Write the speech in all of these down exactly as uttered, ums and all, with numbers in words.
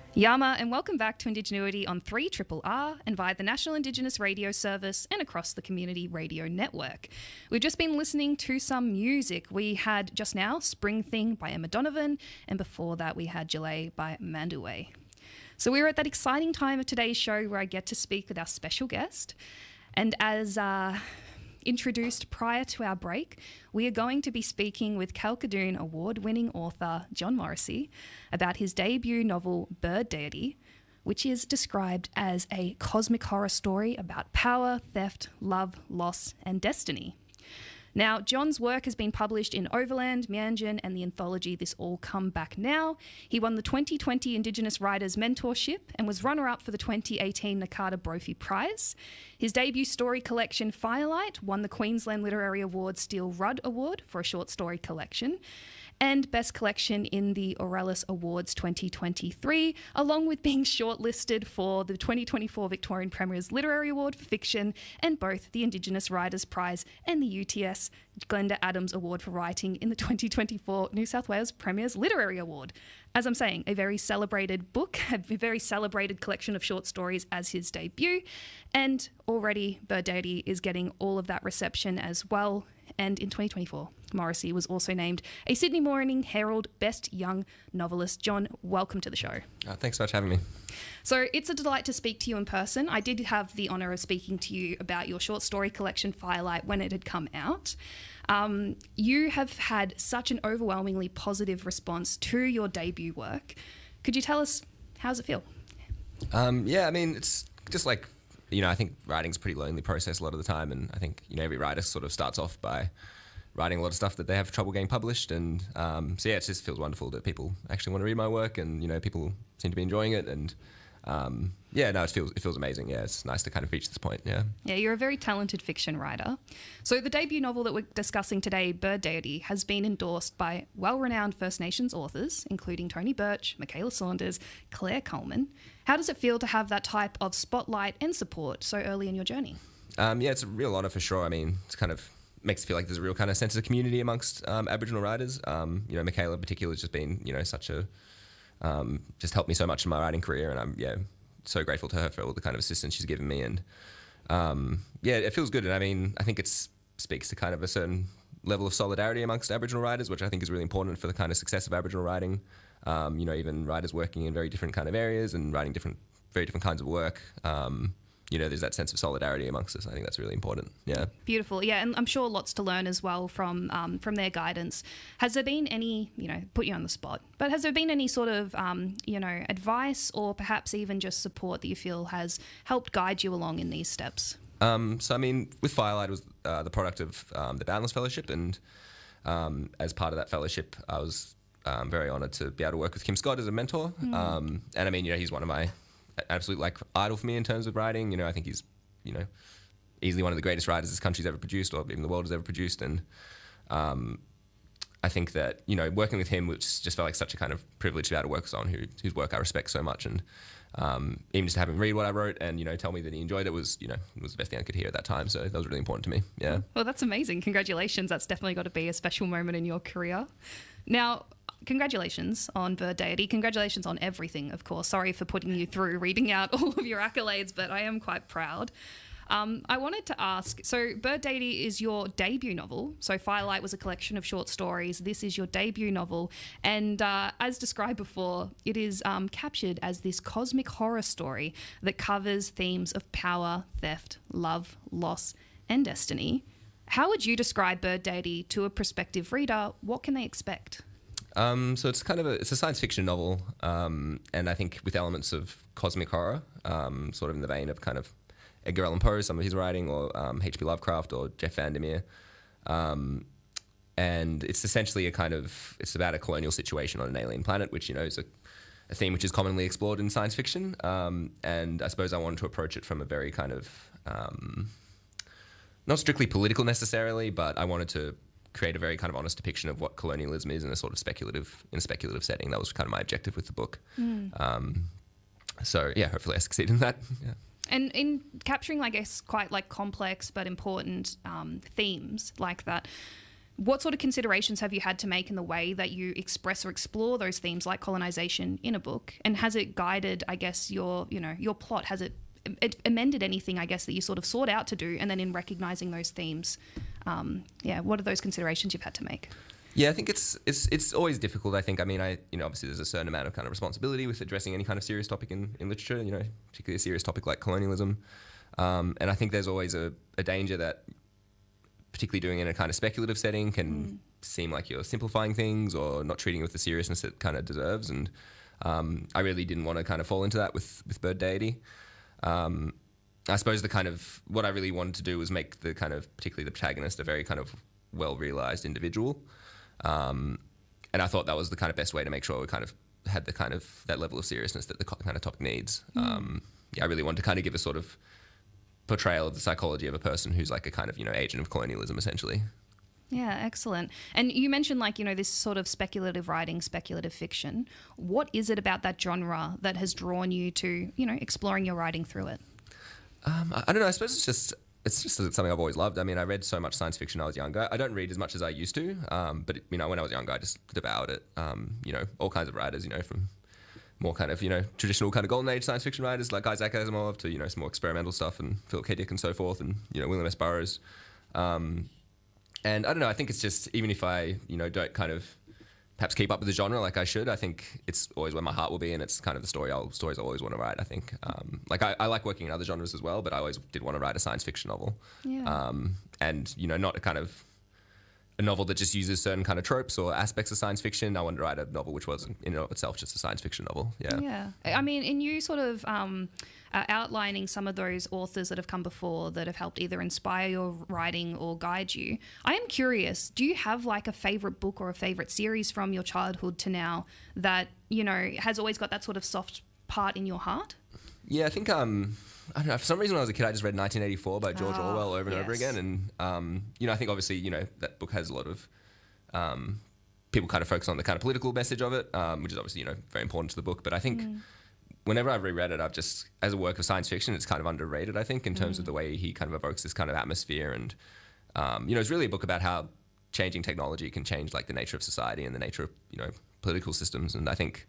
Yama, and welcome back to Indigenuity on three R R R and via the National Indigenous Radio Service and across the Community Radio Network. We've just been listening to some music. We had just now Spring Thing by Emma Donovan, and before that we had Jalay by Manduway. So we're at that exciting time of today's show where I get to speak with our special guest. And as uh, introduced prior to our break, we are going to be speaking with Kalkadoon award-winning author John Morrissey about his debut novel Bird Deity, which is described as a cosmic horror story about power, theft, love, loss and destiny. Now, John's work has been published in Overland, Mianjin and the anthology This All Come Back Now. He won the twenty twenty Indigenous Writers Mentorship and was runner-up for the twenty eighteen Nakata Brophy Prize. His debut story collection, Firelight, won the Queensland Literary Award Steele Rudd Award for a short story collection, and Best Collection in the Aurelius Awards twenty twenty-three, along with being shortlisted for the twenty twenty-four Victorian Premier's Literary Award for Fiction and both the Indigenous Writers Prize and the U T S Glenda Adams Award for Writing in the twenty twenty-four New South Wales Premier's Literary Award. As I'm saying, a very celebrated book, a very celebrated collection of short stories as his debut, and already Bird Deity is getting all of that reception as well. And in twenty twenty-four, Morrissey was also named a Sydney Morning Herald Best Young Novelist. John, welcome to the show. Uh, thanks so much for having me. So it's a delight to speak to you in person. I did have the honour of speaking to you about your short story collection, Firelight, when it had come out. Um, you have had such an overwhelmingly positive response to your debut work. Could you tell us, how does it feel? Um, yeah, I mean, it's just like, you know, I think writing's a pretty lonely process a lot of the time, and I think, you know, every writer sort of starts off by writing a lot of stuff that they have trouble getting published, and um, so yeah, it just feels wonderful that people actually want to read my work, and, you know, people seem to be enjoying it, and um, yeah, no, it feels it feels amazing. Yeah, it's nice to kind of reach this point. Yeah. Yeah, you're a very talented fiction writer. So the debut novel that we're discussing today, Bird Deity, has been endorsed by well-renowned First Nations authors, including Tony Birch, Michaela Saunders, Claire Coleman. How does it feel to have that type of spotlight and support so early in your journey? Um, yeah, it's a real honour for sure. I mean, it's kind of makes it feel like there's a real kind of sense of community amongst um, Aboriginal writers. Um, you know, Michaela in particular has just been, you know, such a um, just helped me so much in my writing career, and I'm yeah so grateful to her for all the kind of assistance she's given me. And um, yeah, it feels good. And I mean, I think it speaks to kind of a certain level of solidarity amongst Aboriginal writers, which I think is really important for the kind of success of Aboriginal writing. Um, you know, even writers working in very different kind of areas and writing different, very different kinds of work. Um, you know, there's that sense of solidarity amongst us. I think that's really important. Yeah. Beautiful. Yeah, and I'm sure lots to learn as well from um, from their guidance. Has there been any, you know, put you on the spot, but has there been any sort of, um, you know, advice or perhaps even just support that you feel has helped guide you along in these steps? Um, so, I mean, with Firelight, it was uh, the product of um, the Boundless Fellowship, and um, as part of that fellowship, I was um, very honoured to be able to work with Kim Scott as a mentor. Mm. Um, and I mean, you know, he's one of my absolute like idol for me in terms of writing. You know, I think he's, you know, easily one of the greatest writers this country's ever produced, or even the world has ever produced. And um, I think that, you know, working with him, which just felt like such a kind of privilege to be able to work with someone who, whose work I respect so much. And um, even just to have him read what I wrote and, you know, tell me that he enjoyed it was, you know, was the best thing I could hear at that time. So that was really important to me. Yeah. Well, that's amazing. Congratulations. That's definitely got to be a special moment in your career. Now, congratulations on Bird Deity. Congratulations on everything, of course. Sorry for putting you through reading out all of your accolades, but I am quite proud. Um, I wanted to ask, so Bird Deity is your debut novel. So Firelight was a collection of short stories. This is your debut novel. And uh, as described before, it is um, captured as this cosmic horror story that covers themes of power, theft, love, loss, and destiny. How would you describe Bird Deity to a prospective reader? What can they expect? Um, so it's kind of a, it's a science fiction novel, um, and I think with elements of cosmic horror, um, sort of in the vein of kind of Edgar Allan Poe, some of his writing, or um, H P Lovecraft or Jeff Vandermeer. Um, and it's essentially a kind of, it's about a colonial situation on an alien planet, which, you know, is a, a theme which is commonly explored in science fiction. Um, and I suppose I wanted to approach it from a very kind of, um, not strictly political necessarily, but I wanted to create a very kind of honest depiction of what colonialism is in a sort of speculative, in a speculative setting. That was kind of my objective with the book. Mm. Um, so yeah, hopefully I succeed in that. Yeah. And in capturing, I guess, quite like complex but important um, themes like that, what sort of considerations have you had to make in the way that you express or explore those themes like colonization in a book? And has it guided, I guess, your, you know, your plot? Has it, it amended anything, I guess, that you sort of sought out to do? And then in recognizing those themes, um, yeah, what are those considerations you've had to make? Yeah, I think it's it's it's always difficult. I think. I mean, I you know obviously there's a certain amount of kind of responsibility with addressing any kind of serious topic in, in literature. You know, particularly a serious topic like colonialism. Um, and I think there's always a, a danger that, particularly doing it in a kind of speculative setting, can mm. seem like you're simplifying things or not treating it with the seriousness it kind of deserves. And um, I really didn't want to kind of fall into that with with Bird Deity. Um, I suppose the kind of what I really wanted to do was make the kind of particularly the protagonist a very kind of well realized individual. Um, and I thought that was the kind of best way to make sure we kind of had the kind of that level of seriousness that the kind of topic needs. Mm. Um, yeah, I really wanted to kind of give a sort of portrayal of the psychology of a person who's like a kind of, you know, agent of colonialism, essentially. Yeah, excellent. And you mentioned like, you know, this sort of speculative writing, speculative fiction. What is it about that genre that has drawn you to, you know, exploring your writing through it? Um, I, I don't know. I suppose it's just... It's just something I've always loved. I mean, I read so much science fiction when I was younger. I don't read as much as I used to, um, but, you know, when I was younger, I just devoured it. Um, you know, all kinds of writers, you know, from more kind of, you know, traditional kind of golden age science fiction writers like Isaac Asimov to, you know, some more experimental stuff and Philip K. Dick and so forth and, you know, William S. Burroughs. Um, and I don't know, I think it's just, even if I, you know, don't kind of perhaps keep up with the genre like I should, I think it's always where my heart will be, and it's kind of the story I'll, stories I always want to write, I think. Um, like, I, I like working in other genres as well, but I always did want to write a science fiction novel. Yeah. Um, and, you know, not a kind of a novel that just uses certain kind of tropes or aspects of science fiction. I wanted to write a novel which was, in and of itself, just a science fiction novel. Yeah. Yeah. I mean, in you sort of um, uh, outlining some of those authors that have come before that have helped either inspire your writing or guide you, I am curious, do you have like a favourite book or a favourite series from your childhood to now that, you know, has always got that sort of soft part in your heart? Yeah, I think... Um, I don't know, for some reason when I was a kid I just read nineteen eighty-four by George oh, Orwell over and yes. over again, and um, you know, I think obviously, you know, that book has a lot of um, people kind of focus on the kind of political message of it, um, which is obviously, you know, very important to the book, but I think mm. whenever I've reread it, I've just, as a work of science fiction, it's kind of underrated, I think, in terms mm. of the way he kind of evokes this kind of atmosphere, and um, you know, it's really a book about how changing technology can change like the nature of society and the nature of, you know, political systems, and I think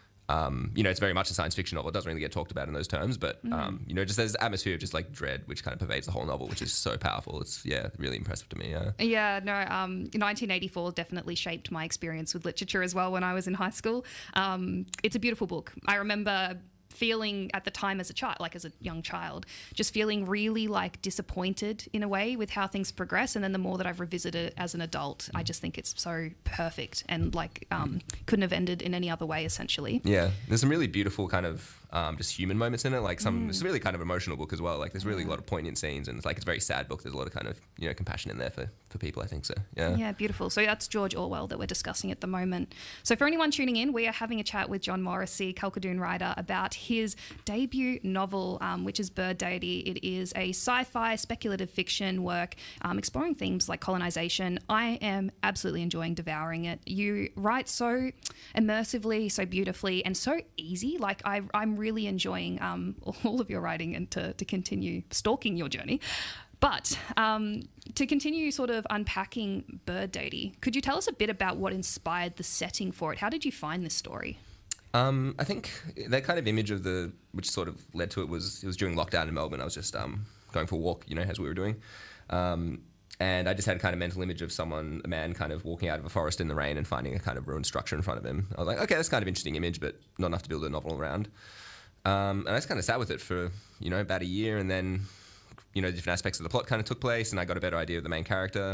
Um, you know, it's very much a science fiction novel. It doesn't really get talked about in those terms, but, mm. um, you know, just there's atmosphere of just like dread, which kind of pervades the whole novel, which is so powerful. It's, yeah, really impressive to me. Yeah. Yeah, no, um, nineteen eighty-four definitely shaped my experience with literature as well when I was in high school. Um, it's a beautiful book. I remember feeling at the time as a child, like as a young child, just feeling really like disappointed in a way with how things progress. And then the more that I've revisited it as an adult, I just think it's so perfect and like um, couldn't have ended in any other way, essentially. Yeah, there's some really beautiful kind of um, just human moments in it. Like some, mm. it's a really kind of emotional book as well. Like there's really yeah. a lot of poignant scenes, and it's like it's a very sad book. There's a lot of kind of, you know, compassion in there for, for people, I think so. Yeah. Yeah, beautiful. So that's George Orwell that we're discussing at the moment. So for anyone tuning in, we are having a chat with John Morrissey, Kalkadoon writer, about his debut novel, um, which is Bird Deity. It is a sci-fi speculative fiction work um, exploring themes like colonization. I am absolutely enjoying devouring it. You write so immersively, so beautifully, and so easy. Like I, I'm really enjoying um, all of your writing, and to, to continue stalking your journey. But um, to continue sort of unpacking Bird Deity, could you tell us a bit about what inspired the setting for it? How did you find this story? Um, I think that kind of image of the, which sort of led to it was, it was during lockdown in Melbourne. I was just um, going for a walk, you know, as we were doing. Um, and I just had a kind of mental image of someone, a man kind of walking out of a forest in the rain and finding a kind of ruined structure in front of him. I was like, okay, that's kind of interesting image, but not enough to build a novel around. Um, and I just kind of sat with it for, you know, about a year, and then, you know, different aspects of the plot kind of took place, and I got a better idea of the main character.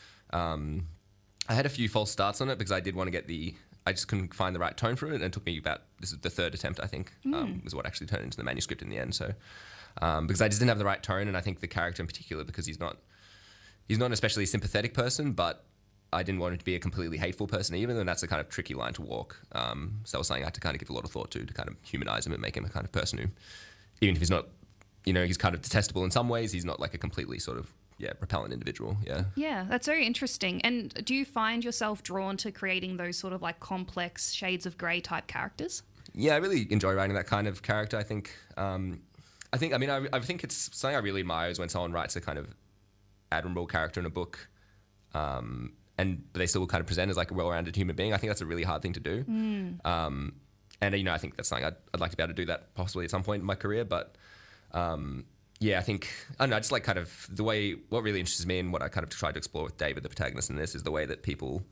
Um, I had a few false starts on it because I did want to get the, I just couldn't find the right tone for it, and it took me about, this is the third attempt, I think, mm. um, was what actually turned into the manuscript in the end. So, um, because I just didn't have the right tone, and I think the character in particular, because he's not, he's not an especially sympathetic person, but I didn't want him to be a completely hateful person either, and that's a kind of tricky line to walk. Um, so that was something I had to kind of give a lot of thought to, to kind of humanize him and make him a kind of person who, even if he's not, you know, he's kind of detestable in some ways, he's not like a completely sort of, yeah, repellent individual. Yeah. Yeah, that's very interesting. And do you find yourself drawn to creating those sort of like complex shades of grey type characters? Yeah, I really enjoy writing that kind of character. I think, um, I think, I mean, I, I think it's something I really admire is when someone writes a kind of admirable character in a book, um, and they still kind of present as like a well-rounded human being. I think that's a really hard thing to do. Mm. Um, and you know, I think that's something I'd, I'd like to be able to do that possibly at some point in my career. But um, yeah, I think I don't know. Just like kind of the way what really interests me and what I kind of tried to explore with David, the protagonist in this, is the way that people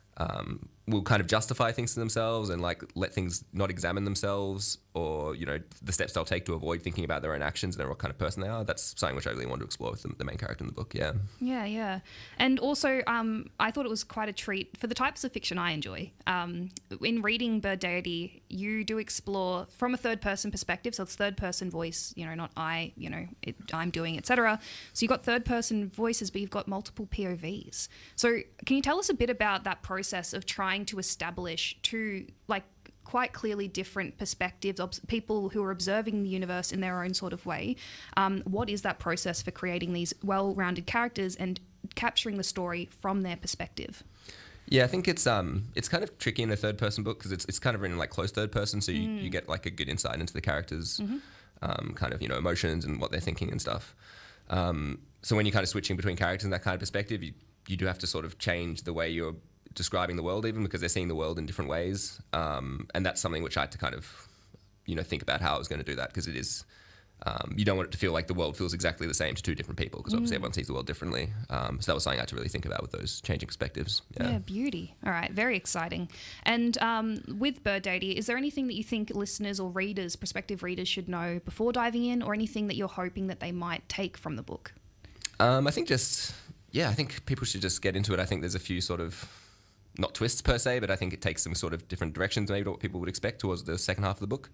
um, will kind of justify things to themselves and like let things not examine themselves, or you know the steps they'll take to avoid thinking about their own actions and what kind of person they are. That's something which I really want to explore with the, the main character in the book. Yeah. Yeah, yeah. And also, um, I thought it was quite a treat for the types of fiction I enjoy. Um, in reading Bird Deity, you do explore from a third-person perspective, so it's third-person voice. You know, not I. You know, it, I'm doing, et cetera. So you've got third-person voices, but you've got multiple P O Vs. So can you tell us a bit about that process of trying to establish two, like, quite clearly different perspectives of people who are observing the universe in their own sort of way? Um, what is that process for creating these well-rounded characters and capturing the story from their perspective? Yeah, I think it's um it's kind of tricky in a third person book because it's it's kind of written like close third person, so you, Mm. you get like a good insight into the characters, Mm-hmm. um, kind of you know emotions and what they're thinking and stuff. Um, so when you're kind of switching between characters in that kind of perspective, you you do have to sort of change the way you're describing the world, even because they're seeing the world in different ways, um, and that's something which I had to kind of you know think about how I was going to do that, because it is. Um, you don't want it to feel like the world feels exactly the same to two different people, because obviously Mm. everyone sees the world differently. Um, so that was something I had to really think about with those changing perspectives. Yeah. Yeah, beauty. All right, very exciting. And um, with Bird Deity, is there anything that you think listeners or readers, prospective readers, should know before diving in, or anything that you're hoping that they might take from the book? Um, I think just, yeah, I think people should just get into it. I think there's a few sort of, not twists per se, but I think it takes some sort of different directions maybe to what people would expect towards the second half of the book.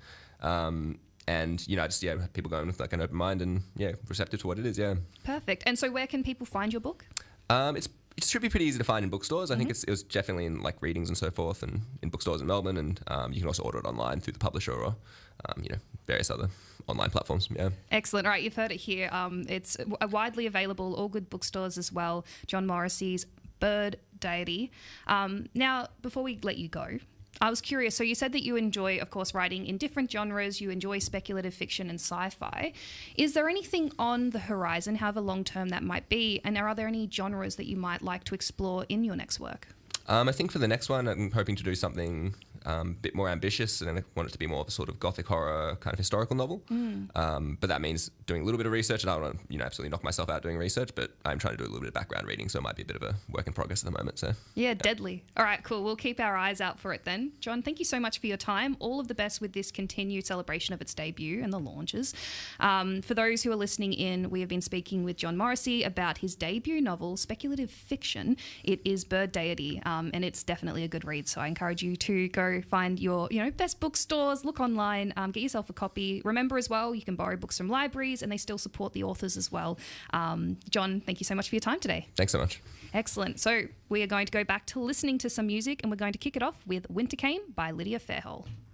Um, and, you know, just, yeah, people going with like an open mind and, yeah, receptive to what it is, yeah. Perfect. And so where can people find your book? Um, it's it should be pretty easy to find in bookstores. I Mm-hmm. think it's, it was definitely in like readings and so forth, and in bookstores in Melbourne, and um, you can also order it online through the publisher or, um, you know, various other online platforms, yeah. Excellent. All right, you've heard it here. Um, it's w- widely available, all good bookstores as well. John Morrissey's Bird Deity. Um, now, before we let you go, I was curious. So you said that you enjoy, of course, writing in different genres. You enjoy speculative fiction and sci-fi. Is there anything on the horizon, however long-term that might be, and are there any genres that you might like to explore in your next work? Um, I think for the next one, I'm hoping to do something um, a bit more ambitious, and I want it to be more of a sort of gothic horror kind of historical novel. Mm. Um, but that means doing a little bit of research, and I don't want to, you know, absolutely knock myself out doing research, but I'm trying to do a little bit of background reading, so it might be a bit of a work in progress at the moment. So Yeah, deadly. All right, cool. We'll keep our eyes out for it then. John, thank you so much for your time. All of the best with this continued celebration of its debut and the launches. Um, for those who are listening in, we have been speaking with John Morrissey about his debut novel, speculative fiction. It is Bird Deity, um, and it's definitely a good read. So I encourage you to go find your, you know, best bookstores, look online, um, get yourself a copy. Remember as well, you can borrow books from libraries, and they still support the authors as well. Um, John, thank you so much for your time today. thanks so much. Excellent. So we are going to go back to listening to some music, and we're going to kick it off with Winter Came by Lydia Fairhall.